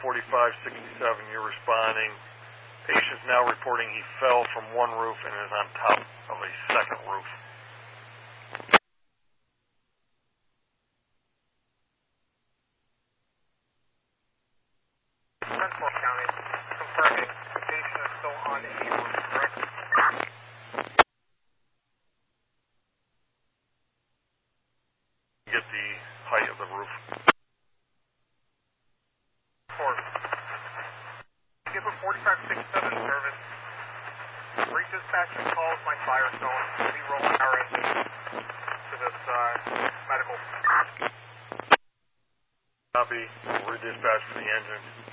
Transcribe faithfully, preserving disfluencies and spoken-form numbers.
forty-five sixty-seven, you're responding. Patient's now reporting he fell from one roof and is on top of a second roof. Rensselaer County, confirming the patient is still on a roof, correct? Get the height of the roof. Four. Give a forty-five sixty-seven service. Redispatch and calls my Firestone. We roll our engine to this uh, medical. Copy. Redispatch for the engine.